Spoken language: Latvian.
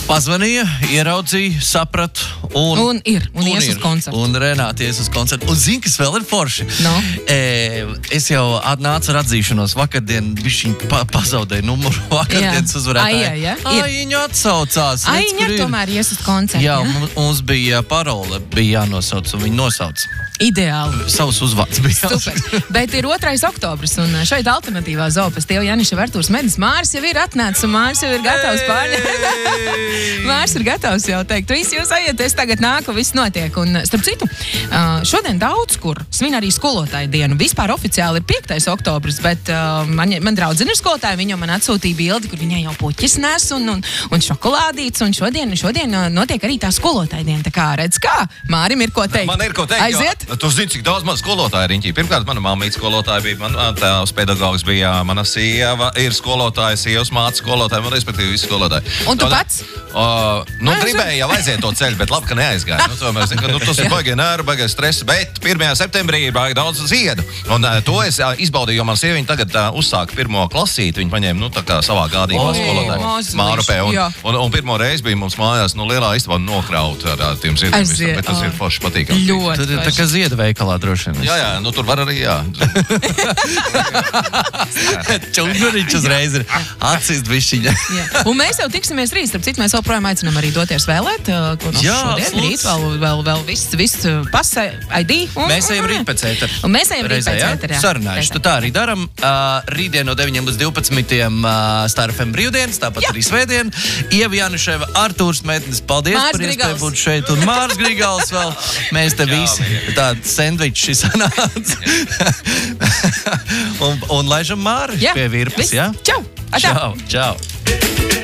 Pazvanīja, ieraudzīja, saprat un ies uz koncertu. Un Renāte ies uz koncertu. Un zini, kas vēl ir forši? No. Es jau nācu ar atzīšanos. Vakardien bišķiņ pazaudēju numuru. Vakardienas uzvarētāji. Aiņu atsaucās. Aiņa tomēr ies uz koncertu. Jā, mums bija parole, bija jānosauc, un viņi nosauc. Ideāli. Savus uzvārds bija. Super. Bet ir 2. oktobris, un šeit alternatīvā zopas Tievu Janiša Vertūrs medis. Māris jau ir atnācis, un Māris jau ir gatavs pārņemt. Māris ir gatavs jau teikt, visi jūs aiet, es tagad nāku, viss notiek. Un, starp citu, šodien daudz kur svin arī skolotāju dienu. Vispār oficiāli ir 5. oktobris, bet man draudzene ir skolotāja, viņa man atsūtīja bildi, kur viņai jau puķis nes un šokolādīts, un šodien notiek arī tā skolotāja diena. Tā kā redz, kā Mārim ir ko teikt. Man ir ko teikt, aiziet. Tu zini, cik daudz man skolotāja riņķī. Pirmkārt, mana mammīte skolotāja bija, man tēvs pedagogs bija, mana sieva ir skolotāja, sievas māca skolotāja, man respektīvi visi skolotāji. Un tu pats? Gribēju jau aiziet to ceļu, bet labi, ka neaizgāju. Tomēr, zinu, ka tas ir baigi nervi, baigi stress, bet 1. septembrī ir baigi daudz ziedu. Un to es izbaudīju, jo man sieviņa tagad uzsāka 1. klasīti, viņa paņēma, tā kā savā gādījumā skolotāju Mārupē. Un pirmo reizi bija mums mājās, lielā istabā nokraut ar tiem ziediem, bet tas ir forši patīkami. Tad ir tā kā ziedu veikalā droši vien. Jā, tur var arī, jā. Čunguriņš uzreiz ir atsist bišķiņa. Un mēs jau tiksimies rīt, starp citu, mēs joprojām aicinām arī doties vēlēt, ko no šodien rīt, vēl viss pase, ID. Mēs ejam rīt pēc ētera. Un mēs ejam rīt pēc ētera, jā. Sarunājuši, tu tā arī daram. Rītdien no 9 līdz 12 Star FM brīvdienas, tāpat arī svētdien. Ieva Januševa, Artūrs Metnis, paldies par iespēju būt šeit. Un Mārs Grigals vēl. Mēs te visi tādi sendviči sanāca. un laižam Māri pie virpas, jā? Čau! Čau!